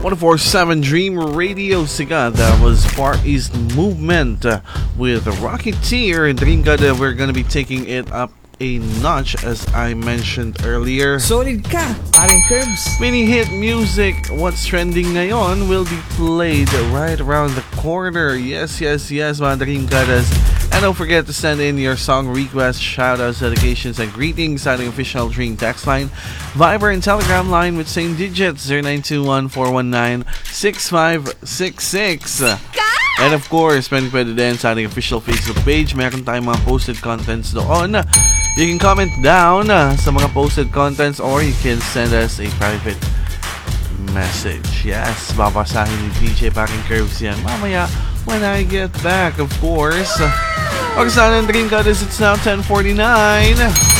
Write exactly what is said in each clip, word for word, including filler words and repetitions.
one oh four point seven Dream Radio Siga. That was Far East Movement uh, with Rocketeer. Dream Kada, we're gonna be taking it up a notch as I mentioned earlier. Solid ka, paring Curbs. Mini hit music, what's trending ngayon will be played right around the corner. Yes, yes, yes, mga Dream Kadas. And don't forget to send in your song requests, shoutouts, dedications, and greetings at the official Dream text line, Viber, and Telegram line with same digits zero nine two one, four one nine, six five six six. And of course, pwede pwede din sa ating official Facebook page. Meron tayong mga posted contents doon. You can comment down uh, sa mga posted contents or you can send us a private message. Yes, babasahin ni D J Packing Curves yan mamaya when I get back, of course. Okay, sana ng Dream Goddess, it's now ten forty-nine.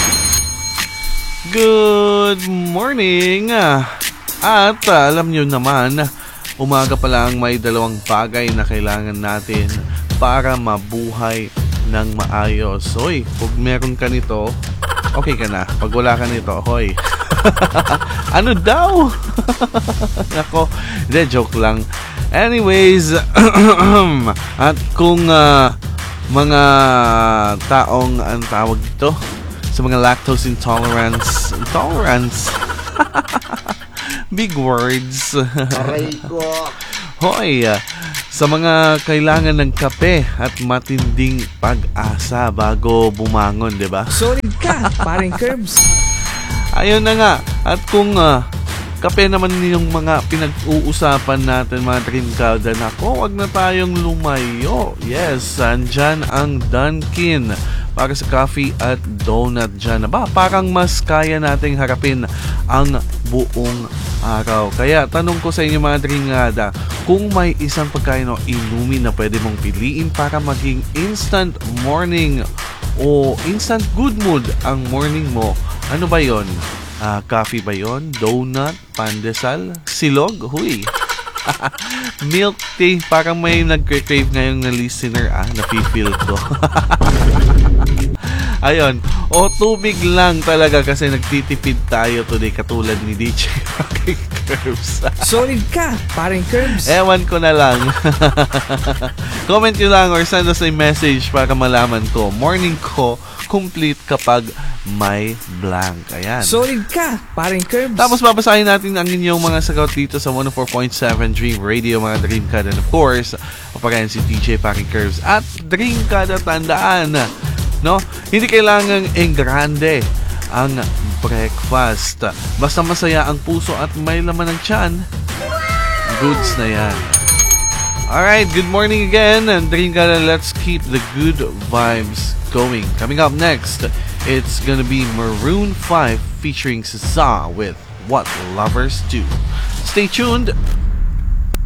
Good morning. At uh, alam nyo naman, umaga pa lang may dalawang bagay na kailangan natin para mabuhay ng maayos. Hoy, pag meron ka nito, okay ka na. Pag wala ka nito, hoy. Ano daw? Nako, de joke lang. Anyways, at kung uh, mga taong ang tawag dito sa mga lactose intolerance, intolerance. Big words. Aray ko. Hoy, uh, sa mga kailangan ng kape at matinding pag-asa bago bumangon, di ba? Solid ka, paring Curbs. Ayun na nga. At kung uh, kape naman yung mga pinag-uusapan natin, mga Dream Kada, nako, wag na tayong lumayo. Yes, andyan ang Dunkin para sa coffee at donut dyan. Ba, parang mas kaya nating harapin ang buong araw. Kaya tanong ko sa inyo, mga Dream Kada, kung may isang pagkain o inumin na pwede mong piliin para maging instant morning o instant good mood ang morning mo, ano ba yon? Uh, coffee ba yon? Donut? Pandesal? Silog? Huy! Milk tea? Parang may nag-crave ngayon na listener, ah, napifeel ko. Ayun. O tubig lang talaga kasi nagtitipid tayo today katulad ni D J Curbs. Solid ka, paring Curbs. Ewan ko na lang. Comment nyo lang or send us a message para malaman ko. Morning ko complete kapag may blank. Ayan. Solid ka, paring Curbs. Tapos babasahin natin ang inyong mga sagot dito sa one oh four point seven Dream Radio, mga Dream Kada. And of course, papagayan si D J Packing Curves at Dream Kada. Tandaan, no? Hindi kailangang engrande ang breakfast. Basta masaya ang puso at may laman ng tiyan, goods na yan. Alright, good morning again, and Dream Kada, let's keep the good vibes going. Coming up next, it's gonna be Maroon five featuring S Z A with What Lovers Do. Stay tuned.